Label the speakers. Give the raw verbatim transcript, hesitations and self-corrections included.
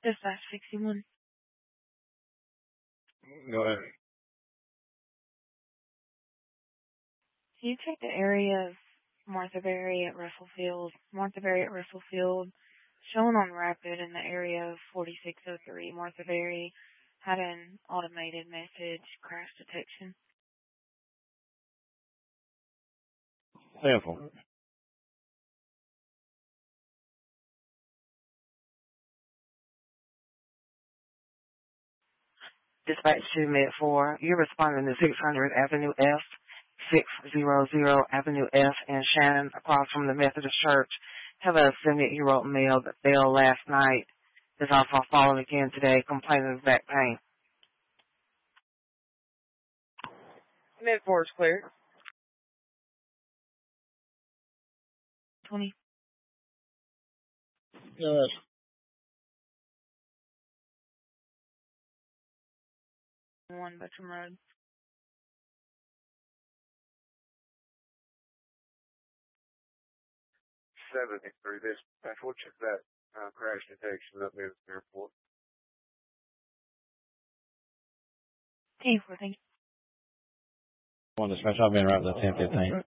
Speaker 1: Dispatch sixty-one.
Speaker 2: Go ahead.
Speaker 1: Can you check the area of Martha Berry at Russell Field? Martha Berry at Russell Field, shown on Rapid in the area of forty-six oh three. Martha Berry had an automated message crash detection.
Speaker 2: Sample.
Speaker 3: Dispatch two Med four. You're responding to six hundred Avenue F, six hundred Avenue F in Shannon, across from the Methodist Church. Have a seventy-eight-year-old male that fell last night. Is also falling again today, complaining of back pain. Med four is clear.
Speaker 1: twenty.
Speaker 2: Yes.
Speaker 1: One Buttram Road.
Speaker 2: seventy-three. This, that's what you that uh, crash detection up near the airport.
Speaker 1: ten four, thank you.
Speaker 4: One dispatch, I'll be in right with the ten fifteen.